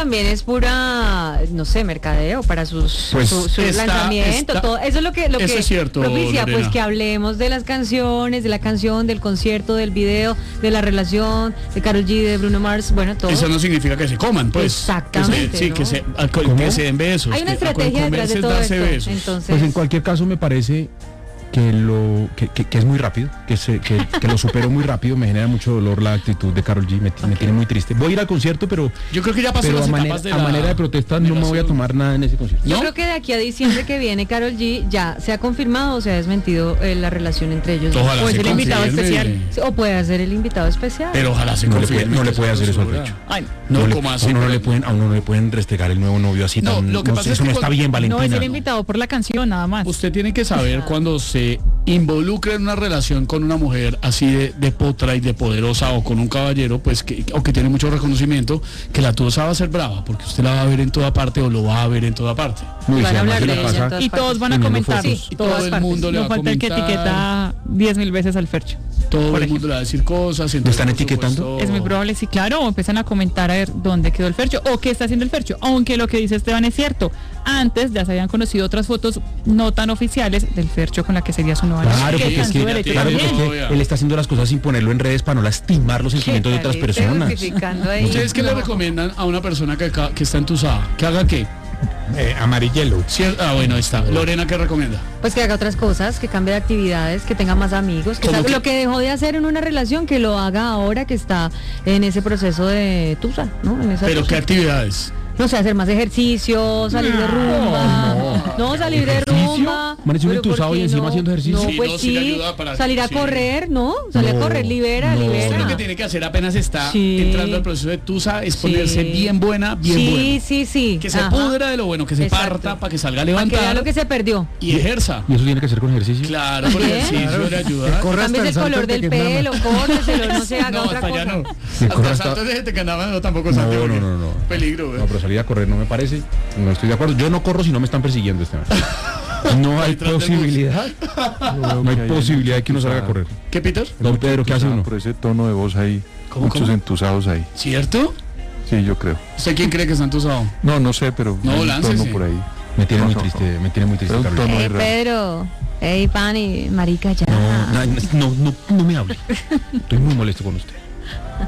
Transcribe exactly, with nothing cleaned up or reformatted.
también es pura, no sé, mercadeo para sus, pues su, su está, lanzamiento, está, todo. Eso es lo que, lo eso que es cierto, propicia, Lorena. pues que hablemos de las canciones, de la canción, del concierto, del video, de la relación, de Karol G, de Bruno Mars, bueno, todo. Eso no significa que se coman, pues. Exactamente, Que se, sí, ¿no? que se, que se den besos. Hay una que, estrategia detrás de todo esto. Besos. Entonces, Pues en cualquier caso me parece que lo que, que, que es muy rápido, que, se, que, que lo supero muy rápido, me genera mucho dolor la actitud de Karol G, me, okay. me tiene muy triste. Voy a ir al concierto, pero yo creo que ya pasó pero las a, manera, de a la manera de protesta no me voy a tomar nada en ese concierto. yo ¿No? creo que de aquí a diciembre que viene Karol G ya se ha confirmado o se ha desmentido eh, la relación entre ellos. Ojalá o es se el invitado confirme. especial. O puede ser el invitado especial. Pero ojalá se no le confirme. puede, no le puede hacer eso al pecho. pecho. Ay, no, no, le, como así, a uno no pero- le pueden, a uno no le pueden restregar el nuevo novio así No, tan, lo que no pasa sé, es eso que no está cuando- bien, Valentina. No es el invitado por la canción, nada más. Usted tiene que saber cuando se involucra en una relación con una mujer así de, de potra y de poderosa o con un caballero, pues que, o que tiene mucho reconocimiento, que la tusa va a ser brava, porque usted la va a ver en toda parte o lo va a ver en toda parte. No, y Van si a además hablar se de la ella en pasa todas Y todos van a teniendo comentar. fotos. Sí, Y todas todo el partes. mundo le no va a falta el que comentar. etiqueta diez mil veces al Fercho. Todo por el mundo le va a decir cosas. ¿Lo están etiquetando? Es muy probable, sí, claro, o empiezan a comentar a ver dónde quedó el Fercho o qué está haciendo el Fercho, aunque lo que dice Esteban es cierto. Antes ya se habían conocido otras fotos no tan oficiales del Fercho con la que sería su nueva Claro, novia, porque está es en que, su derecho claro, porque también. es que él está haciendo las cosas sin ponerlo en redes para no lastimar los sentimientos de otras personas. ¿Ustedes qué le recomiendan a una persona que, ca- que está entusada? ¿Que haga qué? Eh, amarillelo. Cier- ah, bueno, ahí está. Lorena, ¿qué recomienda? Pues que haga otras cosas, que cambie de actividades, que tenga más amigos, que ¿Cómo sabe que? lo que dejó de hacer en una relación, que lo haga ahora que está en ese proceso de tusa, ¿no? En esa ¿Pero tusa. qué actividades? No sé, hacer más ejercicio, salir de rumba. No, salir de ¿Ejercicio? rumba. Amanece un Pero ¿por entusado qué y encima no? haciendo ejercicio. No, Sí, pues no, sí le sí. ayuda para- Salir a sí. correr, ¿no? Salir No, a correr, libera, no. Usted lo que libera. tiene que hacer apenas está Sí. entrando al proceso de tusa es ponerse Sí. bien buena, bien Sí, buena. sí, sí. Que se Ajá. pudra de lo bueno, que se Exacto. parta para que salga a Para que vea levantar lo que se perdió. y ejerza. ¿Y eso tiene que hacer con ejercicio? Claro, con Bien. ejercicio le ayuda. Cambies el color del pelo, córteselo, no se haga No, otra hasta allá cosa. no. Sí, corra Hasta hasta- saltos de gente que andaba, no, tampoco No, salte, no, porque no, no. peligro, güey. No, pero salir a correr no me parece. No estoy de acuerdo. Yo no corro si no me están persiguiendo, Esteban. No hay Detrás del bus. posibilidad. No hay posibilidad de que uno salga a correr. ¿Qué, Peter? Don Pedro, ¿qué hace uno? Por ese tono de voz ahí, ¿Cómo, muchos cómo? entusados ahí. ¿Cierto? Sí, yo creo. ¿Usted quién cree que está entusado? No, no sé, pero No, hay un láncese. tono por ahí. Me tiene No, muy no, triste, me tiene muy triste, Pero un Carlos. tono Ey, raro. Pedro. Ey, Pani, marica, ya. No, no, no, no me hable. Estoy muy molesto con usted.